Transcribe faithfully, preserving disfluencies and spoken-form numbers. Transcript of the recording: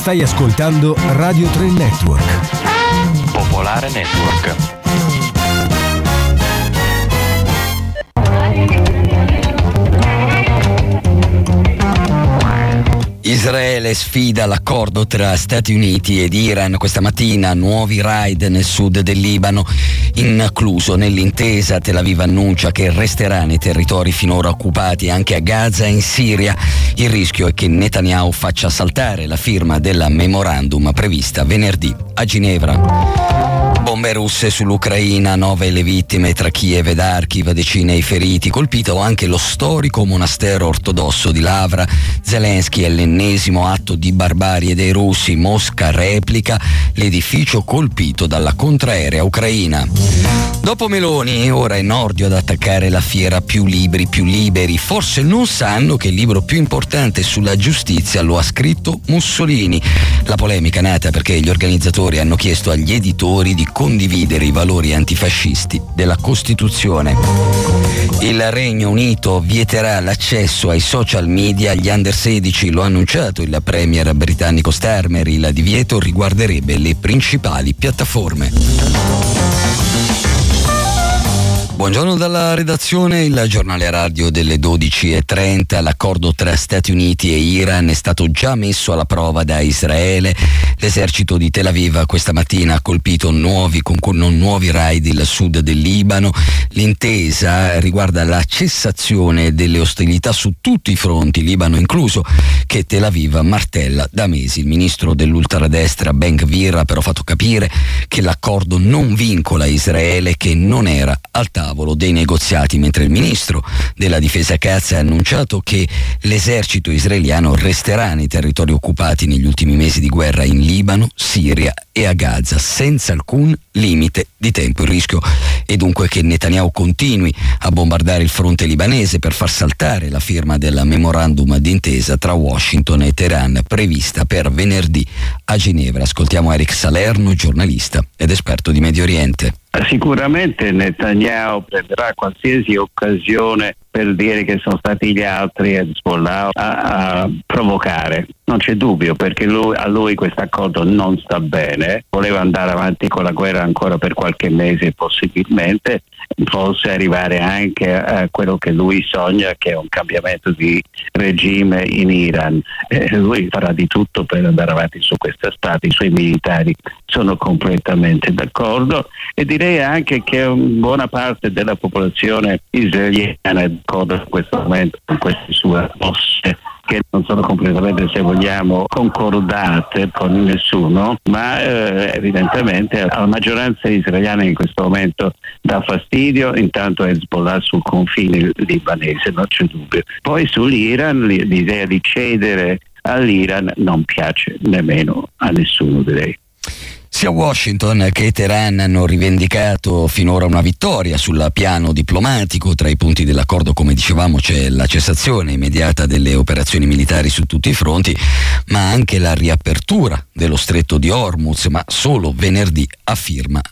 Stai ascoltando Radio tre Network. Popolare Network. Israele sfida l'accordo tra Stati Uniti ed Iran. Questa mattina nuovi raid nel sud del Libano, incluso nell'intesa. Tel Aviv annuncia che resterà nei territori finora occupati anche a Gaza e in Siria. Il rischio è che Netanyahu faccia saltare la firma della memorandum prevista venerdì a Ginevra. Bombe russe sull'Ucraina, nove le vittime tra Kiev ed Kharkiv, decine i feriti. Colpito anche lo storico monastero ortodosso di Lavra. Zelensky è l'ennesimo atto di barbarie dei russi. Mosca replica l'edificio colpito dalla contraerea ucraina. Dopo Meloni, ora è Nordio ad attaccare la fiera Più Libri, Più Liberi. Forse non sanno che il libro più importante sulla giustizia lo ha scritto Mussolini. La polemica è nata perché gli organizzatori hanno chiesto agli editori di condividere i valori antifascisti della Costituzione. Il Regno Unito vieterà l'accesso ai social media agli under sedici, lo ha annunciato il premier britannico Starmer. Il divieto riguarderebbe le principali piattaforme. Buongiorno dalla redazione, il giornale radio delle dodici e trenta. L'accordo tra Stati Uniti e Iran è stato già messo alla prova da Israele. L'esercito di Tel Aviv questa mattina ha colpito nuovi, con, con nuovi raid il sud del Libano. L'intesa riguarda la cessazione delle ostilità su tutti i fronti, Libano incluso, che Tel Aviv martella da mesi. Il ministro dell'ultradestra Ben Gvir ha però fatto capire che l'accordo non vincola Israele, che non era al tavolo dei negoziati, mentre il ministro della difesa Katz ha annunciato che l'esercito israeliano resterà nei territori occupati negli ultimi mesi di guerra in Libano, Siria e a Gaza, senza alcun limite di tempo. Il rischio è dunque che Netanyahu continui a bombardare il fronte libanese per far saltare la firma del memorandum d'intesa tra Washington e Teheran, prevista per venerdì a Ginevra. Ascoltiamo Eric Salerno, giornalista ed esperto di Medio Oriente. Sicuramente Netanyahu prenderà qualsiasi occasione per dire che sono stati gli altri a Hezbollah a, a provocare. Non c'è dubbio, perché lui, a lui questo accordo non sta bene. Voleva andare avanti con la guerra ancora per qualche mese, possibilmente, forse arrivare anche a quello che lui sogna, che è un cambiamento di regime in Iran. Eh, lui farà di tutto per andare avanti su questa strada. I suoi militari sono completamente d'accordo, e direi anche che buona parte della popolazione israeliana è d'accordo in questo momento con queste sue mosse, che non sono completamente, se vogliamo, concordate con nessuno, ma eh, evidentemente alla maggioranza israeliana in questo momento dà fastidio. Intanto Hezbollah sul confine libanese, non c'è dubbio. Poi sull'Iran l'idea di cedere all'Iran non piace nemmeno a nessuno, direi. Sia Washington che Teheran hanno rivendicato finora una vittoria sul piano diplomatico. Tra i punti dell'accordo, come dicevamo, c'è la cessazione immediata delle operazioni militari su tutti i fronti, ma anche la riapertura dello stretto di Hormuz, ma solo venerdì a firma